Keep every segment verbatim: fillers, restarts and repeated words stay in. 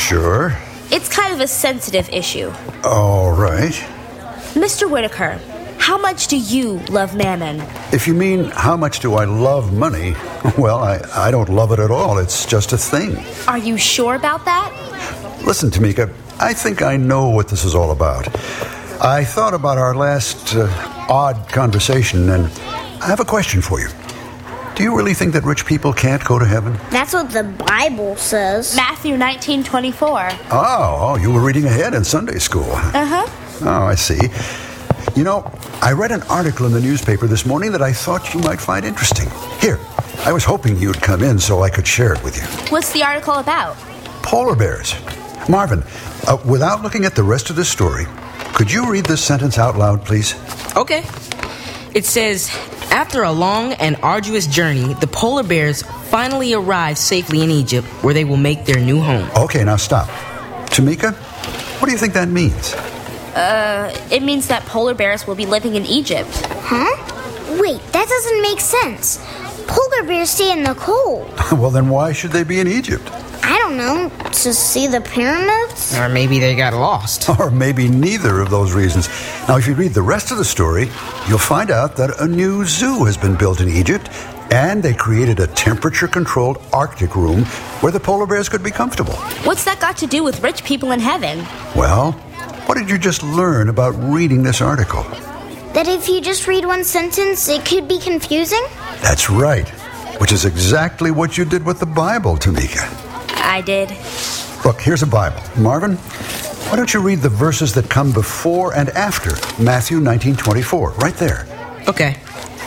Sure. It's kind of a sensitive issue. All right. Mister Whitaker, how much do you love mammon? If you mean how much do I love money, well, I, I don't love it at all. It's just a thing. Are you sure about that? Listen, Tamika, I think I know what this is all about. I thought about our last uh, odd conversation, and I have a question for you. Do you really think that rich people can't go to heaven? That's what the Bible says. Matthew nineteen twenty-four. Oh, oh, you were reading ahead in Sunday school. Uh-huh. Oh, I see. You know, I read an article in the newspaper this morning that I thought you might find interesting. Here, I was hoping you'd come in so I could share it with you. What's the article about? Polar bears. Marvin, uh, without looking at the rest of this story, could you read this sentence out loud, please? Okay. It says, after a long and arduous journey, the polar bears finally arrive safely in Egypt, where they will make their new home. Okay, now stop. Tamika, what do you think that means? Uh, it means that polar bears will be living in Egypt. Huh? Wait, that doesn't make sense. Polar bears stay in the cold. Well, then why should they be in Egypt? I don't know, to see the pyramids? Or maybe they got lost. Or maybe neither of those reasons. Now, if you read the rest of the story, you'll find out that a new zoo has been built in Egypt, and they created a temperature-controlled Arctic room where the polar bears could be comfortable. What's that got to do with rich people in heaven? Well, what did you just learn about reading this article? That if you just read one sentence, it could be confusing? That's right, which is exactly what you did with the Bible, Tamika. I did. Look, here's a Bible. Marvin, why don't you read the verses that come before and after Matthew nineteen twenty-four, right there. Okay.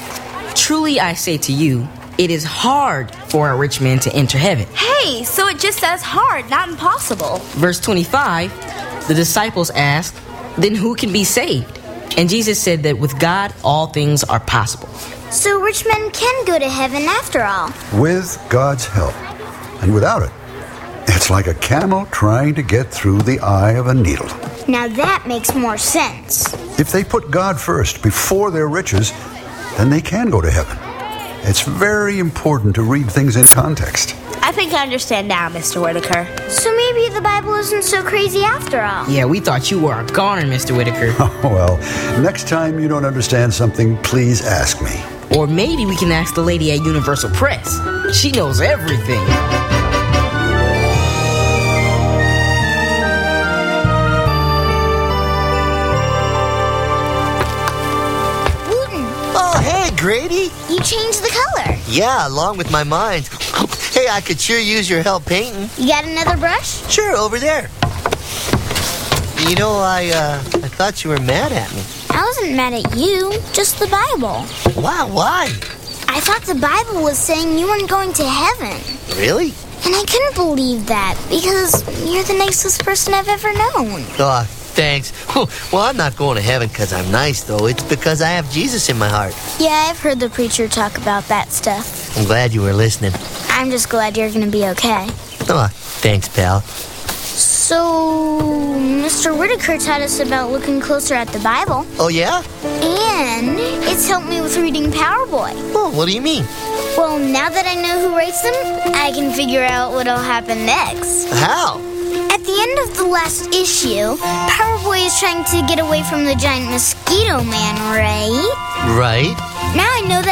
Truly I say to you, it is hard for a rich man to enter heaven. Hey, so it just says hard, not impossible. Verse twenty-five, the disciples asked, then who can be saved? And Jesus said that with God, all things are possible. So rich men can go to heaven after all. With God's help. And without it, it's like a camel trying to get through the eye of a needle. Now that makes more sense. If they put God first before their riches, then they can go to heaven. It's very important to read things in context. I think I understand now, Mister Whitaker. So maybe the Bible isn't so crazy after all. Yeah, we thought you were a goner, Mister Whitaker. Oh, well, next time you don't understand something, please ask me. Or maybe we can ask the lady at Universal Press. She knows everything. Grady? You changed the color. Yeah, along with my mind. Hey, I could sure use your help painting. You got another brush? Sure, over there. You know, I, uh, I thought you were mad at me. I wasn't mad at you, just the Bible. Wow, why? I thought the Bible was saying you weren't going to heaven. Really? And I couldn't believe that, because you're the nicest person I've ever known. Oh, thanks. Well, I'm not going to heaven because I'm nice, though. It's because I have Jesus in my heart. Yeah, I've heard the preacher talk about that stuff. I'm glad you were listening. I'm just glad you're going to be okay. Oh, thanks, pal. So, Mister Whitaker taught us about looking closer at the Bible. Oh, yeah? And it's helped me with reading Power Boy. Oh, what do you mean? Well, now that I know who writes them, I can figure out what'll happen next. How? At the end of the last issue, Power Boy is trying to get away from the giant mosquito man, right? Right. Now I know that